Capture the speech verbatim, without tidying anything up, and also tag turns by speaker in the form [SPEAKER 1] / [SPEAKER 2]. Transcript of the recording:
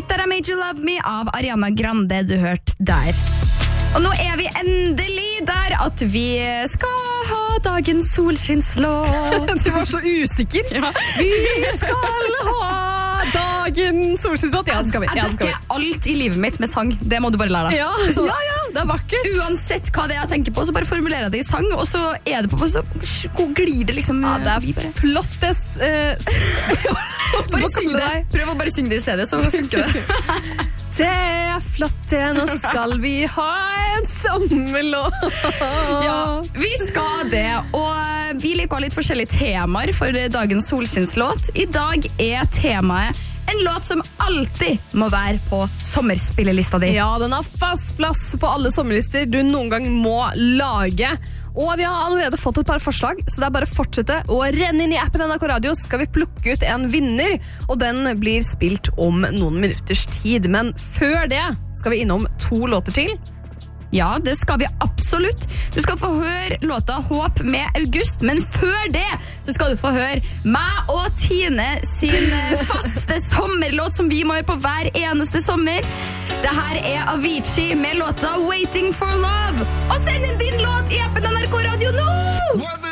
[SPEAKER 1] That I Made You Love Me av Ariana Grande du hørte der. Og nå er vi endelig der at vi skal ha dagens solskinnslåt.
[SPEAKER 2] Du var så usikker. Ja. Vi skal ha dagens solskinnslåt. Ja, det skal vi. Ja,
[SPEAKER 1] Jeg
[SPEAKER 2] det skal vi.
[SPEAKER 1] tenker alt i livet mitt med sang. Det må du bare lære deg.
[SPEAKER 2] Ja,
[SPEAKER 1] Så,
[SPEAKER 2] ja, ja, det er vakkert.
[SPEAKER 1] uansett hva det er jeg tenker på, så bare formulerer jeg det i sang, og så er det på, så glir det liksom
[SPEAKER 2] Ja, det
[SPEAKER 1] forbi bare.
[SPEAKER 2] er flott. Det, uh,
[SPEAKER 1] Bare
[SPEAKER 2] Hva
[SPEAKER 1] syng
[SPEAKER 2] kaller du
[SPEAKER 1] det.
[SPEAKER 2] deg?
[SPEAKER 1] Prøv å bare synge det i stedet, så funker det.
[SPEAKER 2] det er flott, det. Nå skal vi ha en sommerlåt.
[SPEAKER 1] Ja, vi skal det, og vi liker å ha litt forskjellige temaer for dagens solskinnslåt. I dag er temaet en låt som alltid må være på sommerspillelista di.
[SPEAKER 2] Ja, den har fast plass på alle sommerlister du noen gang må lage. Og vi har allerede fått et par forslag, så det er bare å fortsette å renne inn i appen N R K Radio, så skal vi plukke ut en vinner, og den blir spilt om noen minutters tid. Men før det skal vi innom to låter til.
[SPEAKER 1] Ja, det skal vi absolutt. Du skal få høre låta Håp med August, men før det så skal du få høre meg og Tine sin faste sommerlåt som vi må høre på hver eneste sommer. Det her er Avicii med låta Waiting for Love. Og send inn din låt i appen N R K Radio nå!